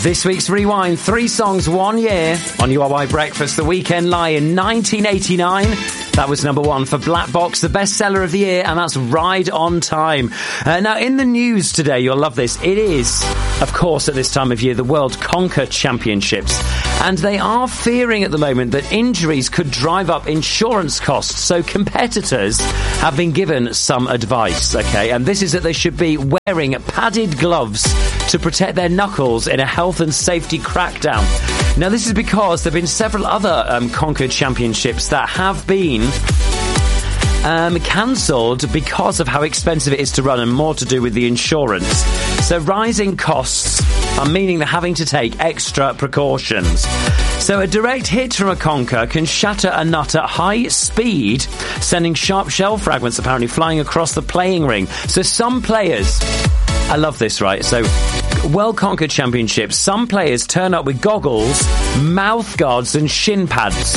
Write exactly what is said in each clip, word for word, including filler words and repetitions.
This week's Rewind, three songs, one year on U R Y Breakfast. The Weekend Lie in nineteen eighty-nine. That was number one for Black Box, the bestseller of the year, and that's Ride on Time. Uh, now, in the news today, you'll love this. It is, of course, at this time of year, the World Conker Championships. And they are fearing at the moment that injuries could drive up insurance costs. So competitors have been given some advice, okay? And this is that they should be wearing padded gloves to protect their knuckles in a health and safety crackdown. Now, this is because there have been several other um, Conker Championships that have been Um, cancelled because of how expensive it is to run and more to do with the insurance. So rising costs are meaning they're having to take extra precautions. So a direct hit from a conker can shatter a nut at high speed, sending sharp shell fragments apparently flying across the playing ring. So some players... I love this, right? So, World Conker Championships, some players turn up with goggles, mouth guards and shin pads.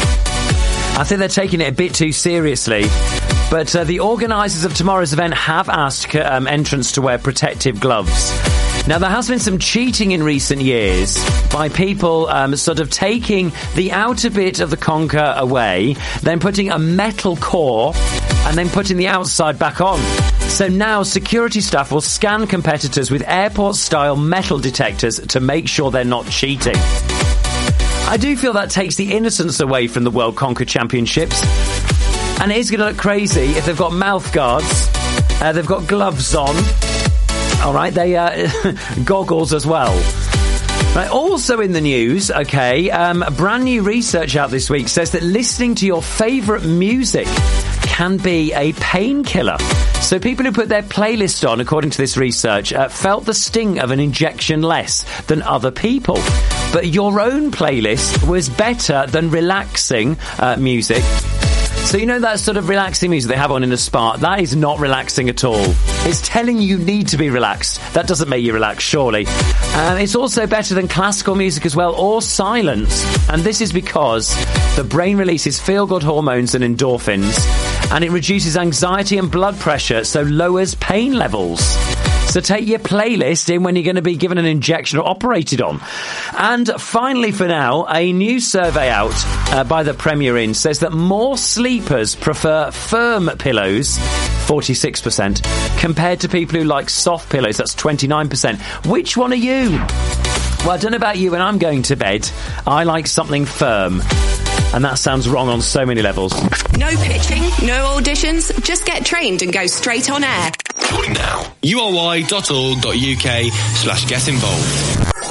I think they're taking it a bit too seriously. But uh, the organisers of tomorrow's event have asked um, entrants to wear protective gloves. Now, there has been some cheating in recent years by people um, sort of taking the outer bit of the conker away, then putting a metal core, and then putting the outside back on. So now security staff will scan competitors with airport-style metal detectors to make sure they're not cheating. I do feel that takes the innocence away from the World Conker Championships. And it is going to look crazy if they've got mouth guards, uh, they've got gloves on, all right, they uh, goggles as well. Right, also in the news, okay, um, brand new research out this week says that listening to your favourite music can be a painkiller. So people who put their playlist on, according to this research, uh, felt the sting of an injection less than other people. But your own playlist was better than relaxing uh, music. So you know that sort of relaxing music they have on in a spa? That is not relaxing at all. It's telling you you need to be relaxed. That doesn't make you relax, surely. Um, it's also better than classical music as well, or silence. And this is because the brain releases feel-good hormones and endorphins, and it reduces anxiety and blood pressure, so lowers pain levels. So take your playlist in when you're going to be given an injection or operated on. And finally, for now, a new survey out uh, by the Premier Inn says that more sleepers prefer firm pillows, forty-six percent, compared to people who like soft pillows, that's twenty-nine percent. Which one are you? Well, I don't know about you, when I'm going to bed, I like something firm. And that sounds wrong on so many levels. No pitching, no auditions, just get trained and go straight on air. Join now. U R Y dot org dot U K slash get involved.